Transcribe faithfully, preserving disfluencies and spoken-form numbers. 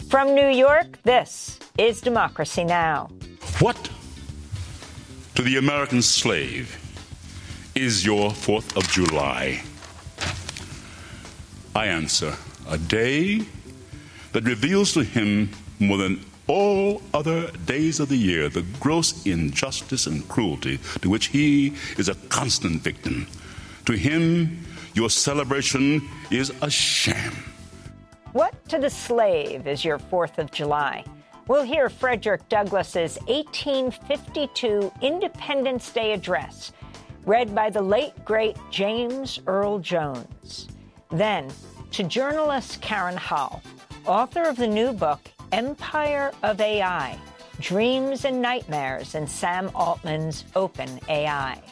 From New York, this is Democracy Now! What to the American slave is your fourth of July? I answer, a day that reveals to him more than all other days of the year the gross injustice and cruelty to which he is a constant victim. To him, your celebration is a sham. What to the slave is your fourth of July? We'll hear Frederick Douglass's eighteen fifty-two Independence Day address, read by the late, great James Earl Jones. Then, to journalist Karen Hall, author of the new book, Empire of A I, Dreams and Nightmares in Sam Altman's Open A I.